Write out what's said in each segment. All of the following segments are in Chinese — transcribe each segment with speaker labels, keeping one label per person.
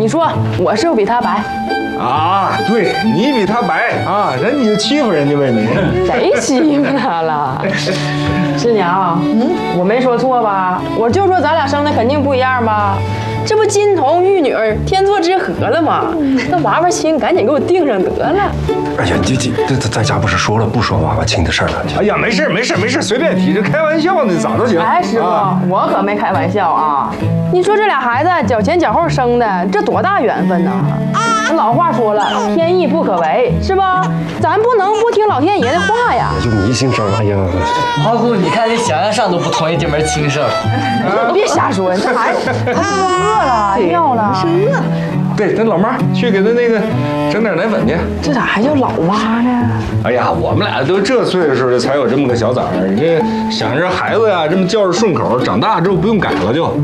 Speaker 1: 你说我是不是比他白？
Speaker 2: 啊，对你比他白啊，人你就欺负人家呗你。
Speaker 1: 谁欺负他了？师娘，我没说错吧？我就说咱俩生的肯定不一样吧？这不金童玉女天作之合了吗？那娃娃亲赶紧给我定上得了。
Speaker 3: 哎呀，这在家不是说了不说娃娃亲的事儿了？
Speaker 2: 哎呀，没事，随便提，这开玩笑呢，咋都行。
Speaker 1: 哎，师傅，我可没开玩笑啊！你说这俩孩子脚前脚后生的，这多大缘分呢？老话说了，天意不可违，是吧？咱不能不听老天爷的话呀。
Speaker 3: 就迷信上了，哎呀，
Speaker 4: 花姑，你看你想象上都不同意这门亲生。
Speaker 1: 你别瞎说，这孩子他是不是饿了、尿了？是饿了。
Speaker 2: 对，那老妈去给他那个整点奶粉去。
Speaker 1: 这咋还叫老妈呢？
Speaker 2: 哎呀，我们俩都这岁数了，才有这么个小崽儿。你这想着孩子呀，这么叫着顺口，长大之后不用改了就。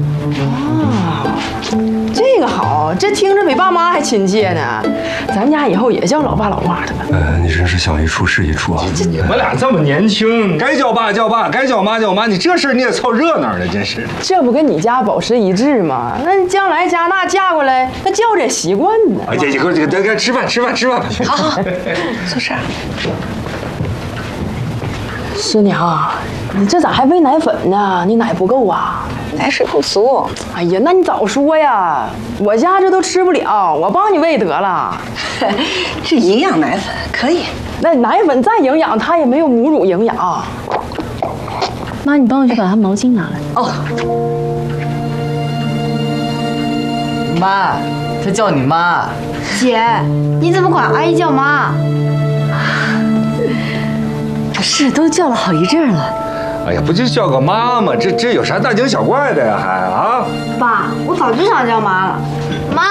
Speaker 1: 这个好，这听着比爸妈还亲切呢。咱家以后也叫老爸老妈的吧。
Speaker 3: 你真是想一出是一出啊！
Speaker 2: 你们俩这么年轻，该叫爸叫爸，该叫妈叫妈，你这事儿你也凑热闹呢，真是。
Speaker 1: 这不跟你家保持一致吗？那将来加纳嫁过来，那叫着也习惯呢。
Speaker 2: 哎，这吃饭吧。
Speaker 1: 好，做事。师娘，你这咋还喂奶粉呢？你奶不够啊？
Speaker 5: 奶水不足。
Speaker 1: 哎呀，那你早说呀！我家这都吃不了，我帮你喂得了。
Speaker 5: 这营养奶粉可以。
Speaker 1: 那奶粉再营养，它也没有母乳营养。
Speaker 6: 妈，你帮我去把他毛巾拿来。
Speaker 5: 哦。
Speaker 4: 妈，他叫你妈。
Speaker 6: 姐，你怎么管阿姨叫妈？是，都叫了好一阵了。
Speaker 2: 哎呀，不就叫个妈吗？这有啥大惊小怪的呀？还啊？
Speaker 6: 爸，我早就想叫妈了。妈，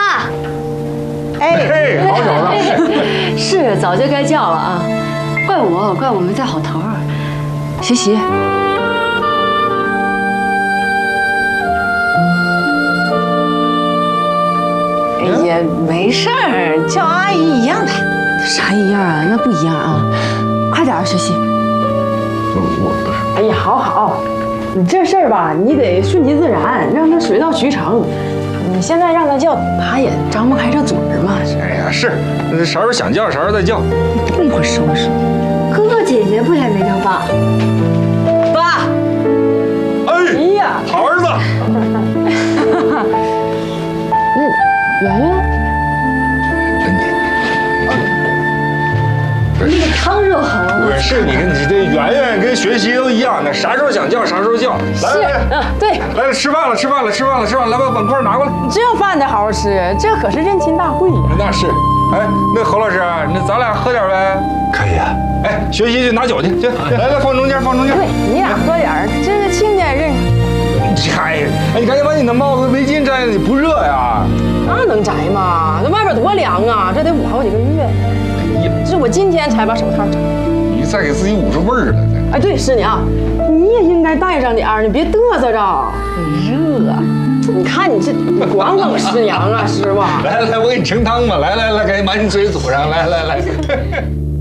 Speaker 2: 哎，好小子。
Speaker 6: 是，早就该叫了啊。怪我没带好头儿。学习。
Speaker 5: 哎呀，没事儿，叫阿姨一样的。
Speaker 6: 啥一样啊？那不一样啊！快点学习。
Speaker 3: 我不是。
Speaker 1: 哎呀，好，你这事儿吧，你得顺其自然，让他水到渠成。你现在让他叫，他也张不开这嘴儿嘛。
Speaker 2: 哎呀，是，啥时候想叫啥时候再叫。
Speaker 6: 不一会儿收拾。 哥哥姐姐不也没叫爸？
Speaker 5: 爸。
Speaker 2: 哎
Speaker 1: 呀，
Speaker 2: 好儿子。
Speaker 1: 那圆圆。
Speaker 6: 那个汤热好了。
Speaker 2: 不是你这圆圆跟学习都一样的，啥时候想叫啥时候叫。来，
Speaker 1: 对，
Speaker 2: 来吃饭了，来把碗筷拿过来。
Speaker 1: 这饭得好好吃，这可是认亲大会呀。
Speaker 2: 那是，哎，那侯老师，那咱俩喝点呗。
Speaker 3: 可以啊。
Speaker 2: 哎，学习去拿酒去，来放中间。
Speaker 1: 对，你俩喝点儿，这个亲家认识。
Speaker 2: 哎，你赶紧把你的帽子、围巾摘了，你不热呀？
Speaker 1: 那能摘吗？那外边多凉啊，这得捂好几个月。这我今天才把手套摘。
Speaker 2: 你再给自己捂出味儿了。
Speaker 1: 哎，对，师娘，你也应该带上点儿，你别嘚瑟着。热，你看你这管我师娘啊，师傅。
Speaker 2: 来，我给你盛汤吧。来，赶紧把你嘴堵上。来。